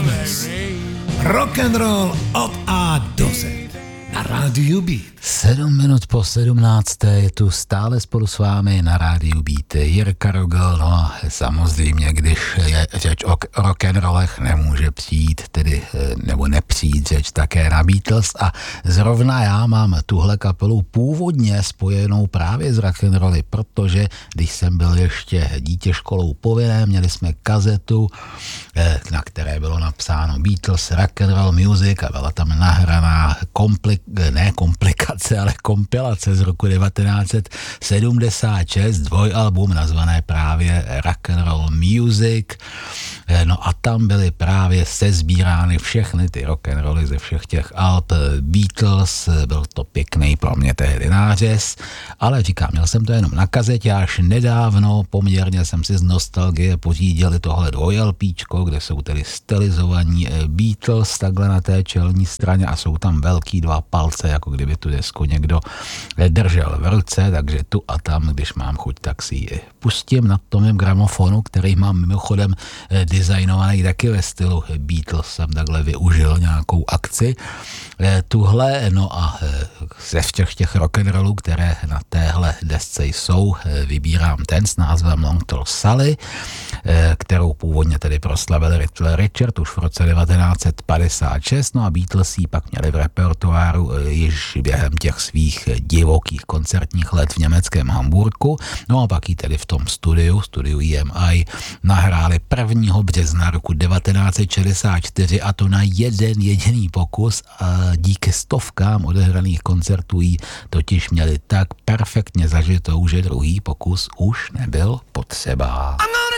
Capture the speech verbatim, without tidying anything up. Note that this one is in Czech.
Beatles. Rock and roll od A do Z. Na rádiu Beat. Sedm minut po sedmnácté je tu stále spolu s vámi na rádiu Beat Jirka Rogel. No samozřejmě, když je řeč o rock'n'rollech, nemůže přijít, tedy nebo nepřijít řeč také na Beatles a zrovna já mám tuhle kapelu původně spojenou právě s rock'n'rolly, protože když jsem byl ještě dítě školou povinné, měli jsme kazetu, na které bylo napsáno Beatles Rock'n'Roll Music a byla tam nahraná komplik, ne komplikace, ale kompilace z roku devatenáct set sedmdesát šest, dvojalbum nazvané právě Rock'n'Roll Music. No a tam byly právě sesbírány všechny ty rock'n'rolly ze všech těch alb Beatles. Byl to pěkný pro mě tehdy nářez, ale říkám, měl jsem to jenom na kazetě, až nedávno poměrně jsem si z nostalgie pořídil tohle dvojalpíčko, kde jsou tedy stylizovaní Beatles takhle na té čelní straně a jsou tam velký dva palce, jako kdyby tu desku někdo držel v ruce, takže tu a tam, když mám chuť, tak si ji pustím na tom mém gramofonu, který mám mimochodem designovaný taky ve stylu Beatles, jsem takhle využil nějakou akci. Tuhle, no a ze všech těch rock'n'rollů, které na téhle desce jsou, vybírám ten s názvem Long Tall Sally, kterou původně tedy proslavil Little Richard už v roce devatenáct set padesát šest, no a Beatles ji pak měli v repertoáru již během těch svých divokých koncertních let v německém Hamburku, no a pak ji tedy v tom studiu, studiu E M I, nahráli prvního března roku devatenáct set šedesát čtyři a to na jeden jediný pokus a díky stovkám odehraných koncertů jí totiž měli tak perfektně zažitou, že druhý pokus už nebyl potřeba.